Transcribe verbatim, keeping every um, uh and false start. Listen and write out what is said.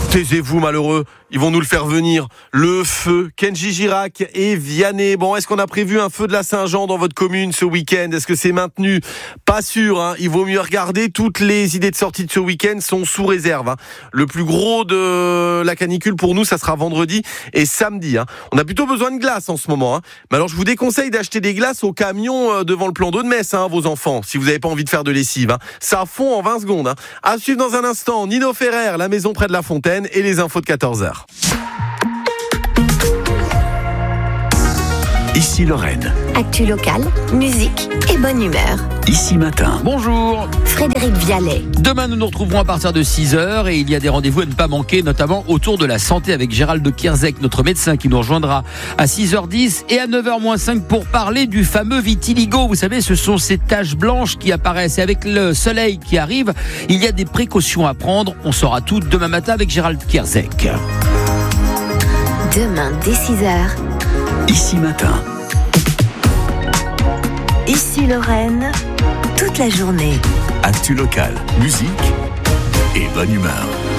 Taisez-vous malheureux, ils vont nous le faire venir. Le feu, Kenji Girac et Vianney. Bon, est-ce qu'on a prévu un feu de la Saint-Jean dans votre commune ce week-end ? Est-ce que c'est maintenu ? Pas sûr, hein. Il vaut mieux regarder. Toutes les idées de sortie de ce week-end sont sous réserve. Hein. Le plus gros de la canicule pour nous, ça sera vendredi et samedi. Hein. On a plutôt besoin de glace en ce moment. Hein. Mais alors, je vous déconseille d'acheter des glaces au camion devant le plan d'eau de Metz, hein, vos enfants, si vous n'avez pas envie de faire de lessive. Hein. Ça fond en vingt secondes. Hein. À suivre dans un instant, Nino Ferrer, la maison près de la Fontaine et les infos de quatorze heures. Ici Lorraine. Actu locale, musique et bonne humeur. Ici Matin. Bonjour. Frédéric Vialet. Demain, nous nous retrouverons à partir de six heures et il y a des rendez-vous à ne pas manquer, notamment autour de la santé avec Gérald de Kierzek, notre médecin qui nous rejoindra à six heures dix et à neuf heures moins cinq pour parler du fameux vitiligo. Vous savez, ce sont ces taches blanches qui apparaissent et avec le soleil qui arrive, il y a des précautions à prendre. On saura tout demain matin avec Gérald Kierzek. Demain, dès six heures. Ici Matin. Ici Lorraine, toute la journée. Actu locale, musique et bonne humeur.